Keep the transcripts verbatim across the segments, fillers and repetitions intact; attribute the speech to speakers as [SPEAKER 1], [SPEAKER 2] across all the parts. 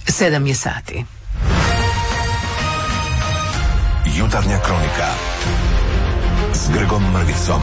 [SPEAKER 1] Sedam je sati.
[SPEAKER 2] Jutarnja kronika s Grgom Mrvicom.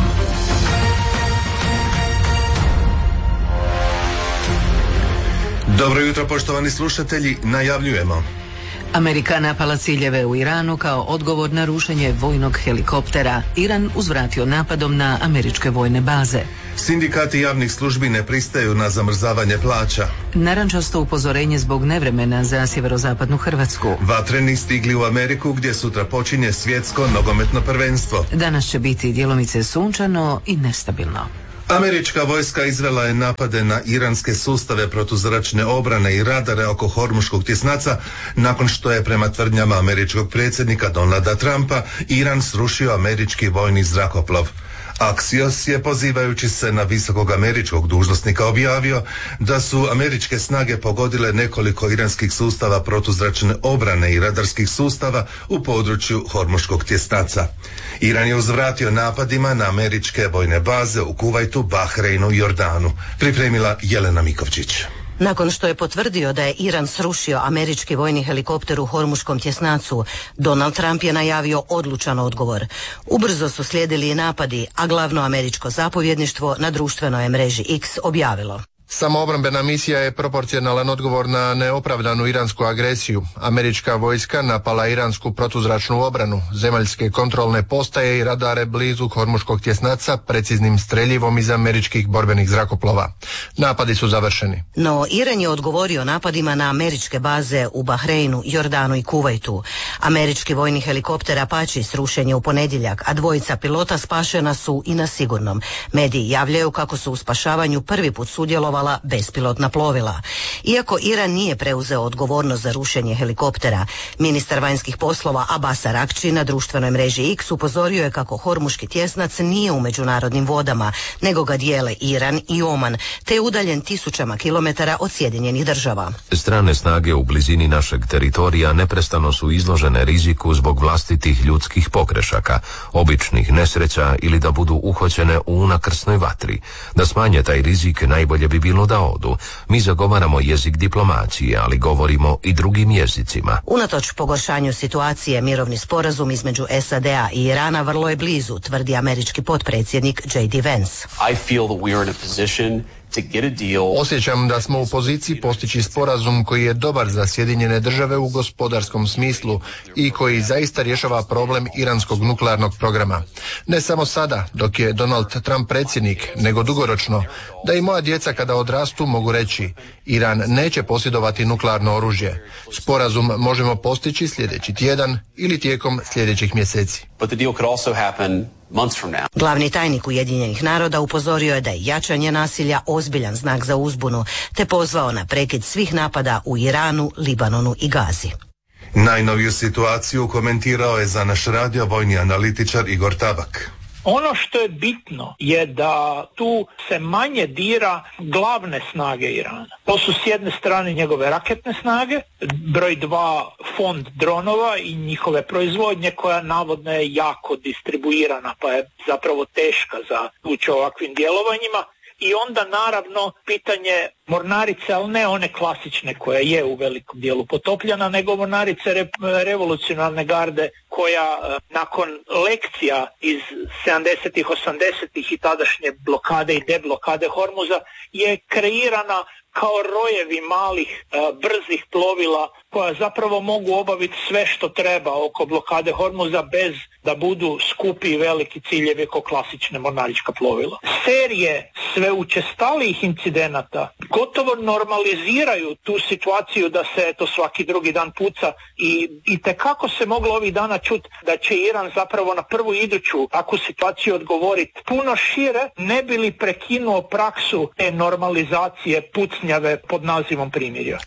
[SPEAKER 3] Dobro jutro, poštovani slušatelji, najavljujemo.
[SPEAKER 1] Amerika napala ciljeve u Iranu kao odgovor na rušenje vojnog helikoptera. Iran uzvratio napadom na američke vojne baze.
[SPEAKER 3] Sindikati javnih službi ne pristaju na zamrzavanje plaća.
[SPEAKER 1] Narančasto upozorenje zbog nevremena za sjeverozapadnu Hrvatsku.
[SPEAKER 3] Vatreni stigli u Ameriku gdje sutra počinje svjetsko nogometno prvenstvo.
[SPEAKER 1] Danas će biti djelomice sunčano i nestabilno.
[SPEAKER 3] Američka vojska izvela je napade na iranske sustave protuzračne obrane i radare oko Hormuškog tjesnaca nakon što je prema tvrdnjama američkog predsjednika Donalda Trumpa Iran srušio američki vojni zrakoplov. Axios je, pozivajući se na visokog američkog dužnosnika, objavio da su američke snage pogodile nekoliko iranskih sustava protuzračne obrane i radarskih sustava u području Hormuškog tjesnaca. Iran je uzvratio napadima na američke vojne baze u Kuvajtu, Bahreinu i Jordanu. Pripremila Jelena Mikovčić.
[SPEAKER 4] Nakon što je potvrdio da je Iran srušio američki vojni helikopter u Hormuškom tjesnacu, Donald Trump je najavio odlučan odgovor. Ubrzo su slijedili i napadi, a glavno američko zapovjedništvo na društvenoj mreži X objavilo:
[SPEAKER 5] Samoobrambena misija je proporcionalan odgovor na neopravdanu iransku agresiju. Američka vojska napala iransku protuzračnu obranu, zemaljske kontrolne postaje i radare blizu Hormuškog tjesnaca preciznim streljivom iz američkih borbenih zrakoplova. Napadi su završeni.
[SPEAKER 4] No Iran je odgovorio napadima na američke baze u Bahreinu, Jordanu i Kuvajtu. Američki vojni helikopter Apache srušen je u ponedjeljak, a dvojica pilota spašena su i na sigurnom. Mediji javljaju kako su u spašavanju prvi put sudjelovali bespilotna plovila. Iako Iran nije preuzeo odgovornost za rušenje helikoptera, ministar vanjskih poslova Abbas Araghči na društvenoj mreži X upozorio je kako Hormuški tjesnac nije u međunarodnim vodama, nego ga dijele Iran i Oman, te je udaljen tisućama kilometara od Sjedinjenih država.
[SPEAKER 6] Strane snage u blizini našeg teritorija neprestano su izložene riziku zbog vlastitih ljudskih pogrešaka, običnih nesreća ili da budu uhoćene u unakrsnoj vatri. Da smanje taj rizik najbolje bi bilo da odu. Mi zagovaramo jezik diplomacije, ali govorimo i drugim jezicima.
[SPEAKER 4] Unatoč pogoršanju situacije, mirovni sporazum između S A D-a i Irana vrlo je blizu, tvrdi američki potpredsjednik J D Vance.
[SPEAKER 7] I feel that we are in a position to get a deal.
[SPEAKER 5] Osjećam da smo u poziciji postići sporazum koji je dobar za Sjedinjene države u gospodarskom smislu i koji zaista rješava problem iranskog nuklearnog programa. Ne samo sada, dok je Donald Trump predsjednik, nego dugoročno, da i moja djeca kada odrastu mogu reći: Iran neće posjedovati nuklearno oružje. Sporazum možemo postići sljedeći tjedan ili tijekom sljedećih mjeseci.
[SPEAKER 7] But the deal could also happen months from now.
[SPEAKER 4] Glavni tajnik Ujedinjenih naroda upozorio je da je jačanje nasilja ozbiljan znak za uzbunu, te pozvao na prekid svih napada u Iranu, Libanonu i Gazi.
[SPEAKER 3] Najnoviju situaciju komentirao je za naš radio vojni analitičar Igor Tabak.
[SPEAKER 8] Ono što je bitno je da tu se manje dira glavne snage Irana. To su s jedne strane njegove raketne snage, broj dva fond dronova i njihove proizvodnje koja navodno je jako distribuirana pa je zapravo teška za ući ovakvim djelovanjima. I onda naravno pitanje mornarice, ali ne one klasične koja je u velikom dijelu potopljena, nego mornarice re, revolucionarne garde koja nakon lekcija iz sedamdesetih, osamdesetih i tadašnje blokade i deblokade Hormuza je kreirana kao rojevi malih uh, brzih plovila koja zapravo mogu obaviti sve što treba oko blokade Hormuza bez da budu skupi i veliki ciljevi kao klasične mornarička plovila. Serije sve učestalijih incidenata gotovo normaliziraju tu situaciju da se to svaki drugi dan puca i, i tekako se moglo ovih dana čuti da će Iran zapravo na prvu iduću takvu situaciju odgovoriti puno šire, ne bi li prekinuo praksu te normalizacije pucnjave pod nazivom primirja.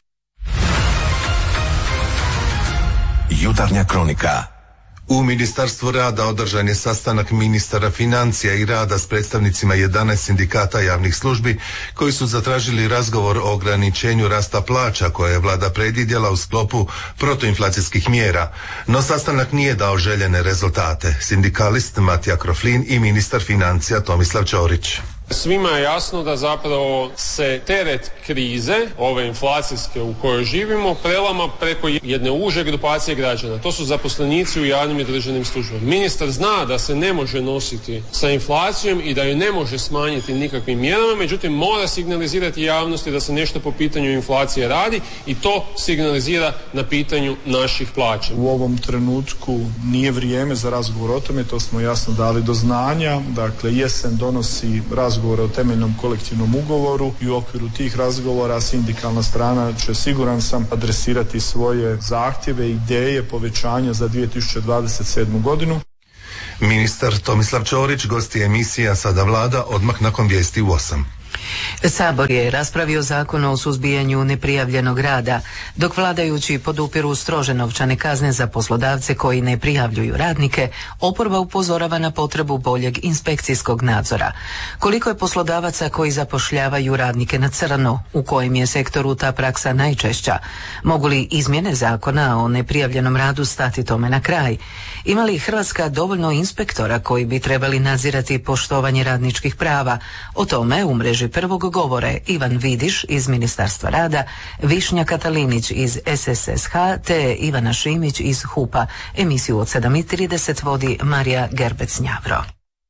[SPEAKER 2] Jutarnja kronika.
[SPEAKER 3] U Ministarstvu rada održan je sastanak ministara financija i rada s predstavnicima jedanaest sindikata javnih službi koji su zatražili razgovor o ograničenju rasta plaća koje je vlada predvidjela u sklopu protuinflacijskih mjera. No sastanak nije dao željene rezultate. Sindikalist Matija Kroflin i ministar financija Tomislav Ćorić.
[SPEAKER 9] Svima je jasno da zapravo se teret krize, ove inflacijske u kojoj živimo, prelama preko jedne uže grupacije građana. To su zaposlenici u javnim i državnim službama. Ministar zna da se ne može nositi sa inflacijom i da ju ne može smanjiti nikakvim mjerama, međutim mora signalizirati javnosti da se nešto po pitanju inflacije radi i to signalizira na pitanju naših plaća.
[SPEAKER 10] U ovom trenutku nije vrijeme za razgovor o tome, to smo jasno dali do znanja. Dakle, jesen donosi razgovore o temeljnom kolektivnom ugovoru i u okviru tih razgovora sindikalna strana će, siguran sam, adresirati svoje zahtjeve i ideje povećanja za dvije tisuće dvadeset sedmu godinu.
[SPEAKER 3] Ministar Tomislav Ćorić gosti emisija Sada Vlada odmah nakon vijesti u osam.
[SPEAKER 1] Sabor je raspravio zakon o suzbijanju neprijavljenog rada, dok vladajući podupiru strože novčane kazne za poslodavce koji ne prijavljuju radnike, oporba upozorava na potrebu boljeg inspekcijskog nadzora. Koliko je poslodavaca koji zapošljavaju radnike na crno, u kojem je sektoru ta praksa najčešća? Mogu li izmjene zakona o neprijavljenom radu stati tome na kraj? Ima li Hrvatska dovoljno inspektora koji bi trebali nadzirati poštovanje radničkih prava? O tome u mreži Prvog govore Ivan Vidiš iz Ministarstva rada, Višnja Katalinić iz S S S H te Ivana Šimić iz H U P-a. Emisiju od sedam i trideset vodi Marija Gerbec-Njavro.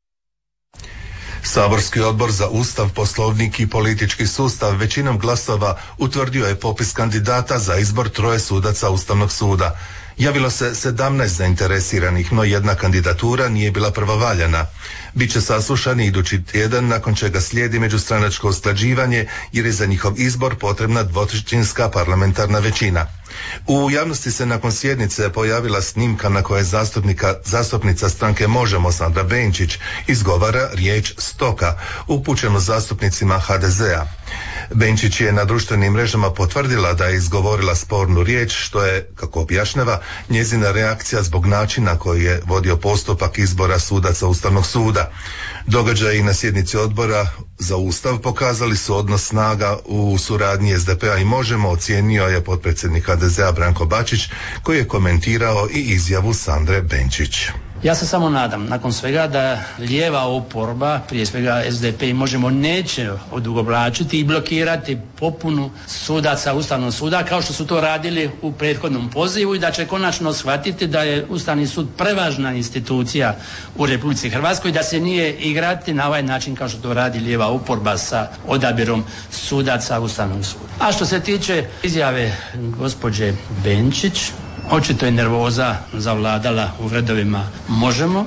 [SPEAKER 3] Saborski odbor za Ustav, Poslovnik i politički sustav većinom glasova utvrdio je popis kandidata za izbor troje sudaca Ustavnog suda. Javilo se sedamnaest zainteresiranih, no jedna kandidatura nije bila pravovaljana. Biće saslušani idući tjedan, nakon čega slijedi međustranačko usklađivanje jer je za njihov izbor potrebna dvotrećinska parlamentarna većina. U javnosti se nakon sjednice pojavila snimka na kojoj zastupnika, zastupnica stranke Možemo Sandra Benčić izgovara riječ stoka, upućenu zastupnicima H D Z-a. Benčić je na društvenim mrežama potvrdila da je izgovorila spornu riječ, što je, kako objašnjava, njezina reakcija zbog načina koji je vodio postupak izbora sudaca Ustavnog suda. Događaji na sjednici odbora za Ustav pokazali su odnos snaga u suradnji S D P-a i Možemo, ocijenio je potpredsjednik H D Z-a Branko Bačić, koji je komentirao i izjavu Sandre Benčić.
[SPEAKER 11] Ja se samo nadam, nakon svega, da lijeva oporba, prije svega S D P i Možemo, neće odugovlačiti i blokirati popunu sudaca Ustavnog suda, kao što su to radili u prethodnom pozivu, i da će konačno shvatiti da je Ustavni sud prevažna institucija u Republici Hrvatskoj, da se nije igrati na ovaj način kao što to radi lijeva oporba sa odabirom sudaca Ustavnog suda. A što se tiče izjave gospođe Benčić, očito je nervoza zavladala u redovima Možemo.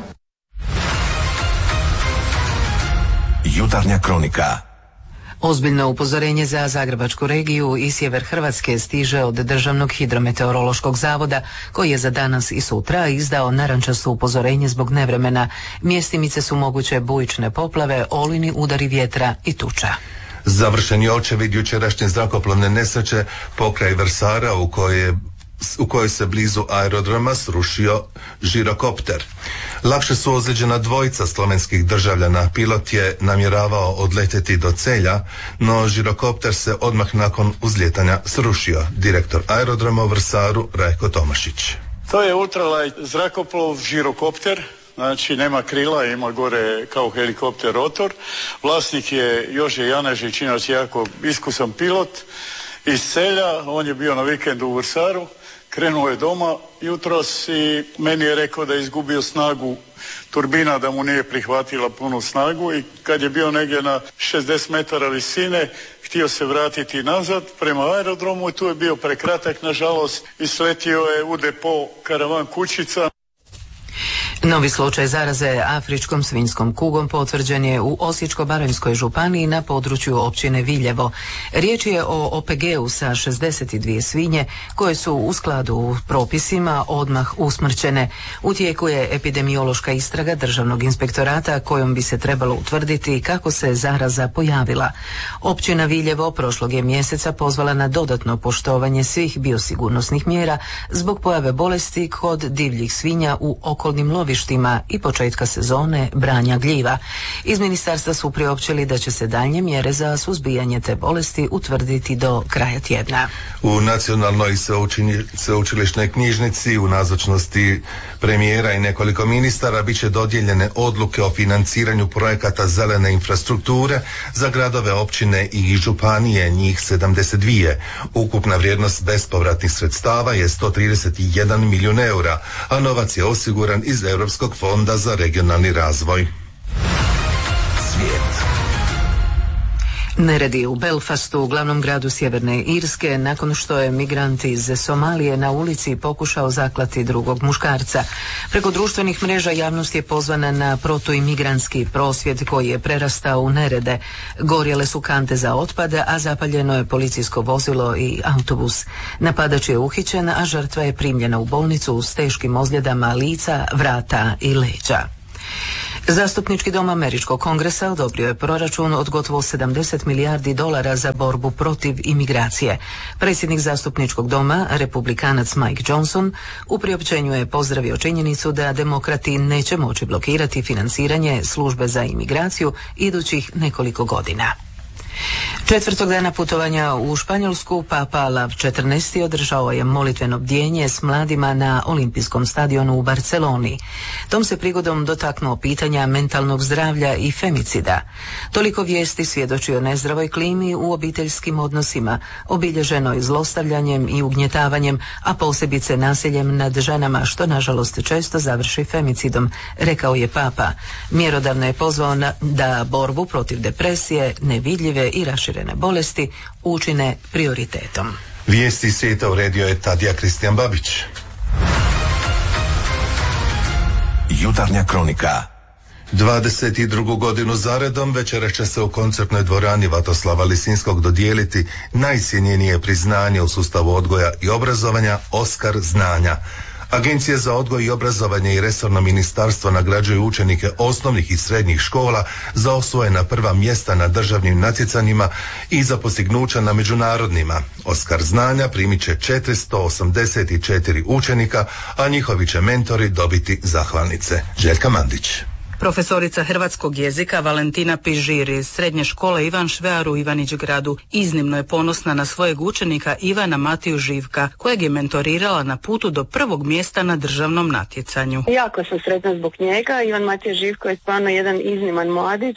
[SPEAKER 2] Jutarnja kronika.
[SPEAKER 1] Ozbiljno upozorenje za Zagrebačku regiju i sjever Hrvatske stiže od Državnog hidrometeorološkog zavoda, koji je za danas i sutra izdao narančasto upozorenje zbog nevremena. Mjestimice su moguće bujične poplave, olujni udari vjetra i tuča.
[SPEAKER 3] Završen je očevid jučerašnje zrakoplovne nesreće pokraj Vrsara u kojoj u kojoj se blizu aerodroma srušio žirokopter. Lakše su ozlijeđena dvojica slovenskih državljana. Pilot je namjeravao odletjeti do Celja, no žirokopter se odmah nakon uzlijetanja srušio. Direktor aerodroma u Vrsaru Rajko Tomašić.
[SPEAKER 12] To je ultralight zrakoplov, žirokopter. Znači nema krila, ima gore kao helikopter rotor. Vlasnik je Jože Janežić, inače jako iskusan pilot iz Celja. On je bio na vikendu u Vrsaru. Krenuo je doma jutros i meni je rekao da je izgubio snagu turbina, da mu nije prihvatila punu snagu, i kad je bio negdje na šezdeset metara visine htio se vratiti nazad prema aerodromu i tu je bio prekratak, nažalost, i sletio je u depo karavan kućica.
[SPEAKER 1] Novi slučaj zaraze afričkom svinjskom kugom potvrđen je u Osječko-baranjskoj županiji na području općine Viljevo. Riječ je o O P G-u sa šezdeset dvije svinje koje su u skladu s propisima odmah usmrćene. U tijeku je epidemiološka istraga Državnog inspektorata kojom bi se trebalo utvrditi kako se zaraza pojavila. Općina Viljevo prošlog je mjeseca pozvala na dodatno poštovanje svih biosigurnosnih mjera zbog pojave bolesti kod divljih svinja u okolnim lovištima lovištima i početka sezone branja gljiva. Iz ministarstva su priopćili da će se daljnje mjere za suzbijanje te bolesti utvrditi do kraja tjedna.
[SPEAKER 3] U Nacionalnoj sveučilišnoj knjižnici u nazočnosti premijera i nekoliko ministara bit će dodijeljene odluke o financiranju projekata zelene infrastrukture za gradove, općine i županije, njih sedamdeset dva. Ukupna vrijednost bespovratnih sredstava je sto trideset jedan milijun eura, a novac je osiguran iz Europskog fonda za regionalni razvoj.
[SPEAKER 2] Svijet.
[SPEAKER 1] Neredi u Belfastu, glavnom gradu Sjeverne Irske, nakon što je migrant iz Somalije na ulici pokušao zaklati drugog muškarca. Preko društvenih mreža javnost je pozvana na protuimigrantski prosvjed koji je prerastao u nerede. Gorjele su kante za otpad, a zapaljeno je policijsko vozilo i autobus. Napadač je uhićen, a žrtva je primljena u bolnicu s teškim ozljedama lica, vrata i leđa. Zastupnički dom Američkog kongresa odobrio je proračun od gotovo sedamdeset milijardi dolara za borbu protiv imigracije. Predsjednik zastupničkog doma, republikanac Mike Johnson, u priopćenju je pozdravio činjenicu da demokrati neće moći blokirati financiranje službe za imigraciju idućih nekoliko godina. Četvrtog dana putovanja u Španjolsku Papa Lav četrnaesti održao je molitveno bdjenje s mladima na Olimpijskom stadionu u Barceloni. Tom se prigodom dotaknuo pitanja mentalnog zdravlja i femicida. Toliko vijesti svjedoči o nezdravoj klimi u obiteljskim odnosima, obilježenoj zlostavljanjem i ugnjetavanjem, a posebice nasiljem nad ženama, što nažalost često završi femicidom, rekao je Papa. Mjerodavno je pozvao na, da borbu protiv depresije, nevidljive i raširene bolesti učine prioritetom.
[SPEAKER 3] Vijesti svijeta uredio je Tadija Kristijan Babić.
[SPEAKER 2] Jutarnja kronika.
[SPEAKER 3] dvadeset drugu godinu zaredom večeras će se u koncertnoj dvorani Vatoslava Lisinskog dodijeliti najcjenjenije priznanje u sustavu odgoja i obrazovanja Oskar znanja. Agencije za odgoj i obrazovanje i resorno ministarstvo nagrađuju učenike osnovnih i srednjih škola za osvojena prva mjesta na državnim natjecanjima i za postignuća na međunarodnima. Oskar znanja primit će četiristo osamdeset četiri učenika, a njihovi će mentori dobiti zahvalnice. Željka Mandić.
[SPEAKER 13] Profesorica hrvatskog jezika Valentina Pižir iz srednje škole Ivan Švear u Ivanić-Gradu iznimno je ponosna na svojeg učenika Ivana Matiju Živka, kojeg je mentorirala na putu do prvog mjesta na državnom natjecanju.
[SPEAKER 14] Jako sam sretna zbog njega. Ivan Matija Živko je stvarno jedan izniman mladić,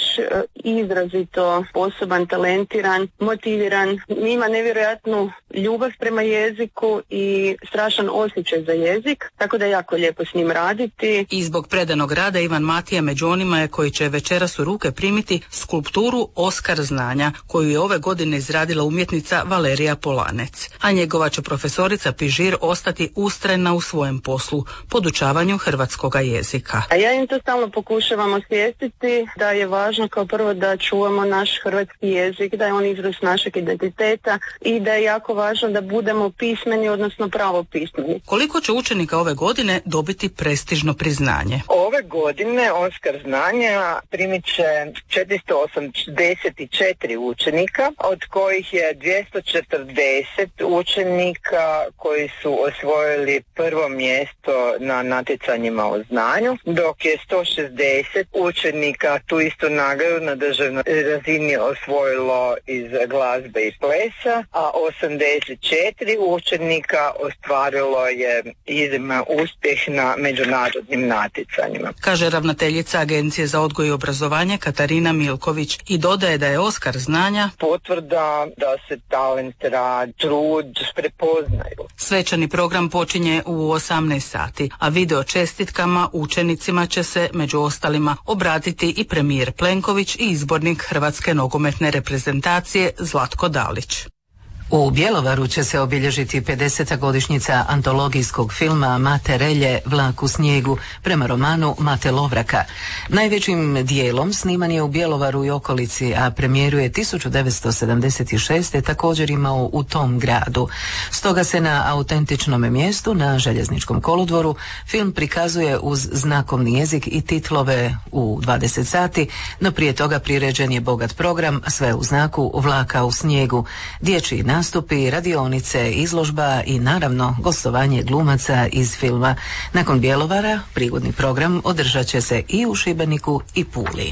[SPEAKER 14] izrazito sposoban, talentiran, motiviran. Ima nevjerojatnu ljubav prema jeziku i strašan osjećaj za jezik, tako da je jako lijepo s njim raditi.
[SPEAKER 13] I zbog predanog rada Ivan Matija među onima je koji će večeras u ruke primiti skulpturu Oskar znanja, koju je ove godine izradila umjetnica Valerija Polanec. A njegova će profesorica Pižir ostati ustrajna u svojem poslu, podučavanju hrvatskoga jezika.
[SPEAKER 14] A ja im to stalno pokušavam osvijestiti da je važno kao prvo da čuvamo naš hrvatski jezik, da je on izraz našeg identiteta i da je jako važno da budemo pismeni, odnosno pravopismeni.
[SPEAKER 13] Koliko će učenika ove godine dobiti prestižno priznanje?
[SPEAKER 15] Ove godine Oskar znanja primit će četiristo osamdeset četiri učenika, od kojih je dvjesto četrdeset učenika koji su osvojili prvo mjesto na natjecanjima o znanju, dok je sto šezdeset učenika tu istu nagradu na državnoj razini osvojilo iz glazbe i plesa, a osamdeset četiri učenika ostvarilo je izniman uspjeh na međunarodnim natjecanjima.
[SPEAKER 13] Kaže ravnateljica Agencije za odgoj i obrazovanje Katarina Milković i dodaje da je Oskar znanja
[SPEAKER 15] potvrda da se talent, rad, trud prepoznaju.
[SPEAKER 13] Svečani program počinje u osamnaest sati, a video čestitkama učenicima će se među ostalima obratiti i premijer Plenković i izbornik Hrvatske nogometne reprezentacije Zlatko Dalić.
[SPEAKER 1] U Bjelovaru će se obilježiti pedeseta godišnjica antologijskog filma Mate Relje, Vlak u snijegu, prema romanu Mate Lovraka. Najvećim dijelom sniman je u Bjelovaru i okolici, a premijeru je tisuću devetsto sedamdeset šeste. također imao u tom gradu. Stoga se na autentičnom mjestu, na Željezničkom kolodvoru, film prikazuje uz znakovni jezik i titlove u dvadeset sati, no prije toga priređen je bogat program, sve u znaku Vlaka u snijegu. Dječji nastupi, radionice, izložba i naravno gostovanje glumaca iz filma. Nakon Bjelovara prigodni program održat će se i u Šibeniku i Puli.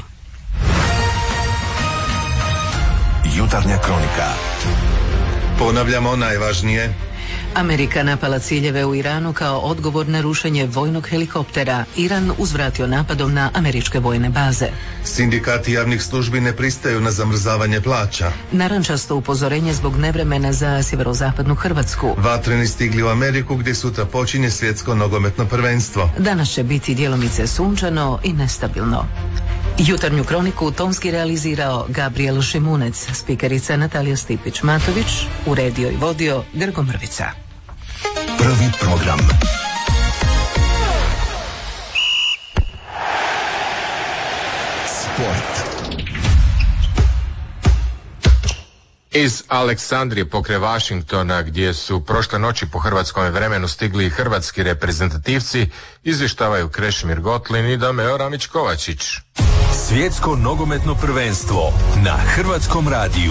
[SPEAKER 2] Jutarnja kronika.
[SPEAKER 3] Ponavljamo najvažnije.
[SPEAKER 1] Amerika napala ciljeve u Iranu kao odgovor na rušenje vojnog helikoptera. Iran uzvratio napadom na američke vojne baze.
[SPEAKER 3] Sindikati javnih službi ne pristaju na zamrzavanje plaća.
[SPEAKER 1] Narančasto upozorenje zbog nevremena za sjeverozapadnu Hrvatsku.
[SPEAKER 3] Vatreni stigli u Ameriku gdje sutra počinje svjetsko nogometno prvenstvo.
[SPEAKER 1] Danas će biti djelomice sunčano i nestabilno. Jutarnju kroniku tonski realizirao Gabriel Šimunec, spikerica Natalija Stipić-Matović, uredio i vodio Grgo Mrvica.
[SPEAKER 2] Prvi program. Sport.
[SPEAKER 16] Iz Aleksandrije pokraj Washingtona, gdje su prošle noći po hrvatskom vremenu stigli hrvatski reprezentativci, izvještavaju Krešimir Gotlin i Dameo Ramić-Kovačić.
[SPEAKER 2] Svjetsko nogometno prvenstvo na Hrvatskom radiju.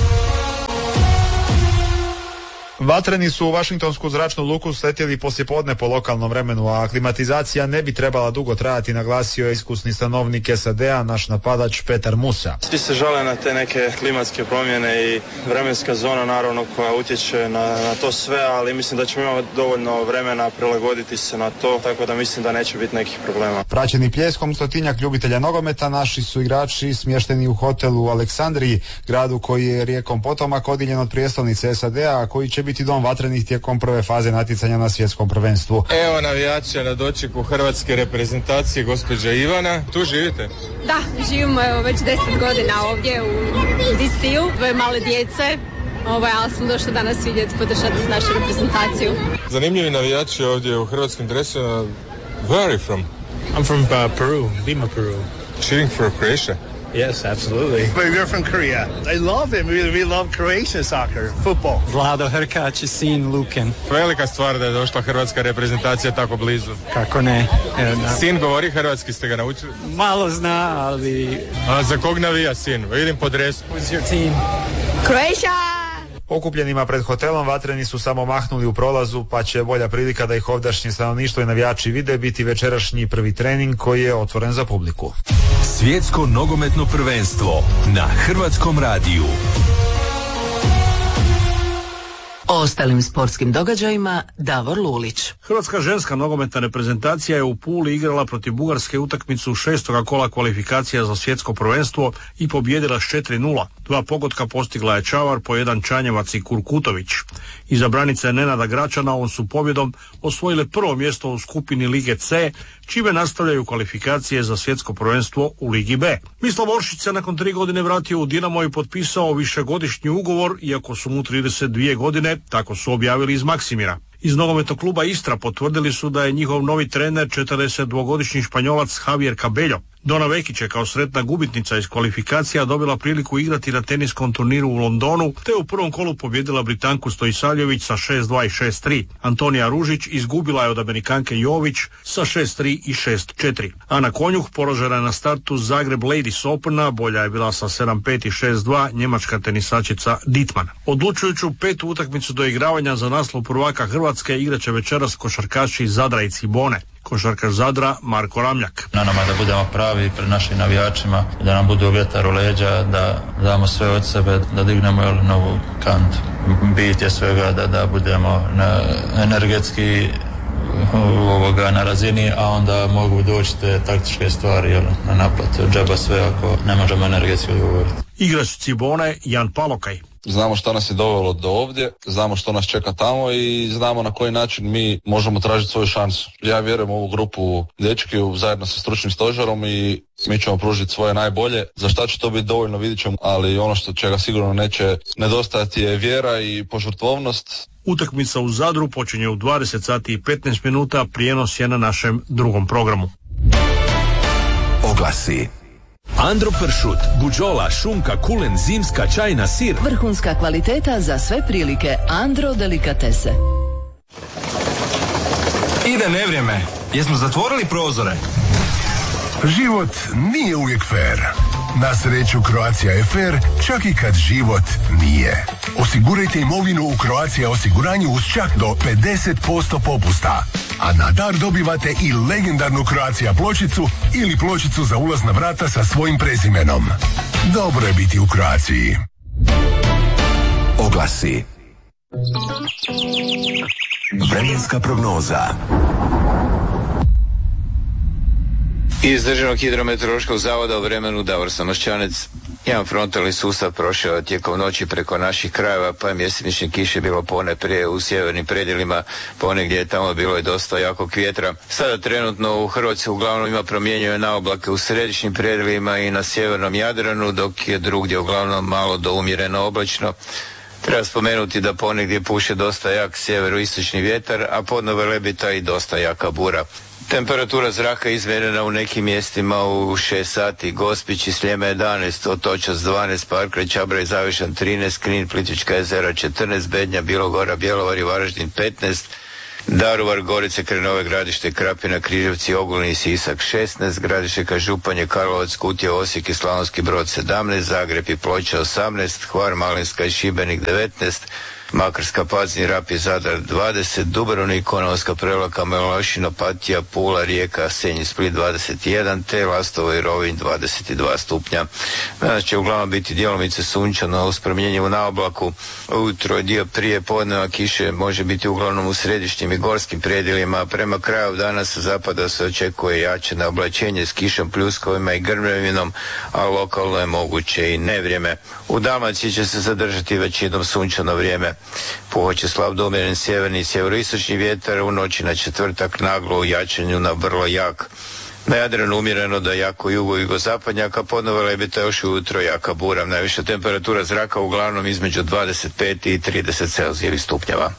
[SPEAKER 17] Vatreni su u Vašingtonsku zračnu luku sletjeli poslijepodne po lokalnom vremenu, a aklimatizacija ne bi trebala dugo trajati, naglasio je iskusni stanovnik S A D-a, naš napadač Petar Musa.
[SPEAKER 18] Svi se žale na te neke klimatske promjene i vremenska zona naravno koja utječe na, na to sve, ali mislim da ćemo imati dovoljno vremena prilagoditi se na to, tako da mislim da neće biti nekih problema.
[SPEAKER 17] Praćeni pljeskom stotinjak ljubitelja nogometa, naši su igrači smješteni u hotelu u Aleksandriji, gradu koji je rijekom potomak odiljen od prijestolnice S A D-a, a koji će biti dom vatrenih tijekom prve faze natjecanja na svjetskom prvenstvu.
[SPEAKER 16] Evo navijača na dočeku hrvatske reprezentacije, gospođa Ivana. Tu živite?
[SPEAKER 19] Da, živimo evo, već deset godina ovdje u D C-u, dvoje male djece, ovaj, ali smo došli danas vidjeti, podržati našu reprezentaciju.
[SPEAKER 16] Zanimljivi navijači ovdje u hrvatskim dresima. Where are you from?
[SPEAKER 20] I'm from uh, Peru, Lima, Peru.
[SPEAKER 16] Cheering for Croatia?
[SPEAKER 20] Yes, absolutely. But we're from Korea. I love it. We, we love Croatian soccer, football.
[SPEAKER 21] Vlado Hrkać i sin Luken.
[SPEAKER 16] Velika stvar da je došla hrvatska reprezentacija tako blizu.
[SPEAKER 21] Kako ne? E,
[SPEAKER 16] sin govori hrvatski, ste ga naučili?
[SPEAKER 21] Malo zna, ali...
[SPEAKER 16] A za kog navija sin? Vidim po dresu.
[SPEAKER 21] Who's your team?
[SPEAKER 19] Croatia!
[SPEAKER 17] Okupljenima pred hotelom vatreni su samo mahnuli u prolazu, pa će bolja prilika da ih ovdašnje stanovništvo i navijači vide biti večerašnji prvi trening koji je otvoren za publiku.
[SPEAKER 2] Svjetsko nogometno prvenstvo na Hrvatskom radiju.
[SPEAKER 1] O ostalim sportskim događajima Davor Lulić.
[SPEAKER 22] Hrvatska ženska nogometna reprezentacija je u Puli igrala protiv Bugarske utakmicu šestoga kola kvalifikacija za svjetsko prvenstvo i pobijedila s četiri nula. Dva pogotka postigla je Čavar, po jedan Čanjevac i Kurkutović. Iza branice Nenada Gračana ovom su pobjedom osvojile prvo mjesto u skupini Lige C, čime nastavljaju kvalifikacije za svjetsko prvenstvo u Ligi B. Mislav Oršić se nakon tri godine vratio u Dinamo i potpisao višegodišnji ugovor, iako su mu trideset dvije godine, tako su objavili iz Maksimira. Iz nogometnog kluba Istra potvrdili su da je njihov novi trener četrdesetdvogodišnji Španjolac Javier Cabello. Dona Vekić je kao sretna gubitnica iz kvalifikacija dobila priliku igrati na teniskom turniru u Londonu, te u prvom kolu pobjedila Britanku Stojsavljević sa šest dva i šest tri. Antonija Ružić izgubila je od Amerikanke Jović sa šest tri i šest četiri. Ana Konjuh poražena je na startu Zagreb Ladies Opena, bolja je bila sa sedam pet i šest dva njemačka tenisačica Dittmann. Odlučujuću petu utakmicu do igravanja za naslov prvaka Hrvatske igraće večeras košarkaši iz Zadra i Cibone. Košarkaš Zadra Marko Ramljak.
[SPEAKER 23] Na nama da budemo pravi pred našim navijačima, da nam budu vjetar u leđa, da damo sve od sebe, da dignemo jel, novu kantu. Bit je svega da, da budemo na, energetski ovoga, na razini, a onda mogu doći te taktičke stvari jel, na naplatu. Džaba sve ako ne možemo energetski odgovoriti.
[SPEAKER 22] Igrač Cibone Jan Palokaj.
[SPEAKER 24] Znamo što nas je dovelo do ovdje, znamo što nas čeka tamo i znamo na koji način mi možemo tražiti svoju šansu. Ja vjerujem u ovu grupu dečki zajedno sa stručnim stožerom i mi ćemo pružiti svoje najbolje. Za šta će to biti dovoljno vidit ćemo, ali ono što čega sigurno neće nedostajati je vjera i požrtvovnost.
[SPEAKER 22] Utakmica u Zadru počinje u dvadeset sati i petnaest minuta, prijenos je na našem drugom programu.
[SPEAKER 2] Oglasi. Andro pršut, buđola, šunka, kulen, zimska, čajna, sir.
[SPEAKER 25] Vrhunska kvaliteta za sve prilike. Andro delikatese.
[SPEAKER 26] Ide nevrijeme. Jesmo zatvorili prozore?
[SPEAKER 2] Život nije uvijek fair. Na sreću Croatia je fair, čak i kad život nije.
[SPEAKER 4] Osigurajte imovinu u Croatia osiguranju uz čak do pedeset posto popusta. A na dar dobivate i legendarnu Croatia pločicu ili pločicu za ulaz na vrata sa svojim prezimenom. Dobro je biti u Croaciji.
[SPEAKER 5] Oglasi. Vremenska prognoza.
[SPEAKER 6] Iz Državnog hidrometeorološkog zavoda u vremenu Davor Samošćanec. Jedan frontalni sustav prošao tijekom noći preko naših krajeva, pa je mjesečne kiše bilo ponajprije u sjevernim predjelima, ponegdje je tamo bilo i dosta jakog vjetra. Sada trenutno u Hrvatskoj uglavnom ima promjenjive naoblake u središnjim predjelima i na sjevernom Jadranu, dok je drugdje uglavnom malo do umjereno oblačno. Treba spomenuti da ponegdje puše dosta jak sjeveroistočni vjetar, a podno velebita i dosta jaka bura. Temperatura zraka izmjerena u nekim mjestima u šest sati, Gospić i Sljeme jedanaest, Otočac dvanaest, Parkraj, Čabraj, Zavišan trinaest, Knin, Plitvička jezera četrnaest, Bednja, Bilogora, Bjelovar i Varaždin petnaest, Daruvar, Gorice, Krenove, Gradište, Krapina, Križevci, Ogulin i Sisak šesnaest, Gradište, Županje, Karlovac, Kutija, Osijek i Slavonski Brod sedamnaest, Zagreb i Ploče osamnaest, Hvar, Malinska i Šibenik devetnaest, Makarska, Pazin, Rap i Zadar dvadeset, Dubrovnik, Konavolska, Prevlaka, Melošin, Opatija, Pula, Rijeka, Senj, Split dvadeset jedan, te Lastovo i Rovinj dvadeset dva stupnja. Danas će uglavnom biti djelomice sunčano uz promjenjivu na oblaku. Ujutro je dio prije podneva kiše može biti uglavnom u središnjim i gorskim predjelima. Prema kraju dana sa zapada se očekuje jače oblačenje s kišom, pljuskovima i grmljavinom, a lokalno je moguće i nevrijeme. U Dalmaciji će se zadržati većinom sunčano vrijeme. Puhat slab do umjeren sjeverni i sjeveroistočni vjetar, u noći na četvrtak naglo u jačanju na vrlo jak. Na Jadranu umjereno da jako jugo i jugozapadnjak, a podno velebita još ujutro jaka bura. Najviša temperatura zraka uglavnom između dvadeset pet i trideset celzijevih stupnjeva.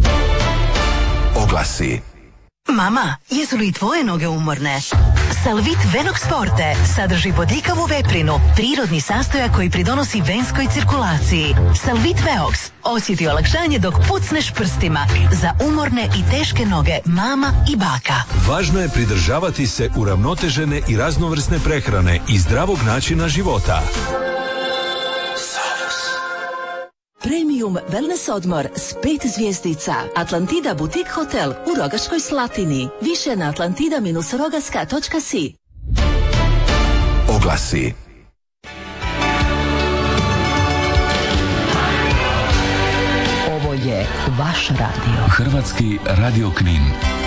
[SPEAKER 5] Oglasi.
[SPEAKER 7] Mama, jesu li tvoje noge umorne? Salvit Venox Forte sadrži bodljikavu veprinu, prirodni sastojak koji pridonosi venskoj cirkulaciji. Salvit Veox osjeti olakšanje dok pucneš prstima za umorne i teške noge mama i baka.
[SPEAKER 2] Važno je pridržavati se uravnotežene i raznovrsne prehrane i zdravog načina života.
[SPEAKER 25] Premium wellness odmor s pet zvjezdica. Atlantida Boutique Hotel u Rogaškoj Slatini. Više na atlantida rogaska točka si.
[SPEAKER 5] Oglasi.
[SPEAKER 25] Ovo je vaš radio.
[SPEAKER 2] Hrvatski radio Knin.